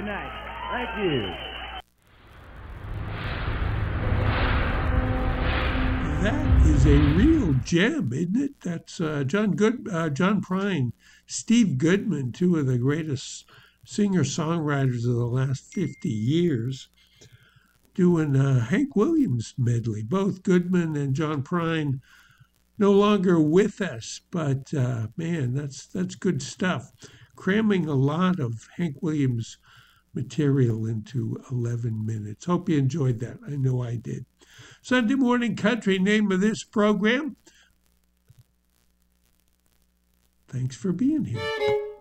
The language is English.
tonight. Thank you. That is a real gem, isn't it? That's John Prine, Steve Goodman, two of the greatest singer-songwriters of the last 50 years, doing a Hank Williams medley. Both Goodman and John Prine no longer with us, but man, that's good stuff. Cramming a lot of Hank Williams material into 11 minutes. Hope you enjoyed that. I know I did. Sunday Morning Country, name of this program. Thanks for being here.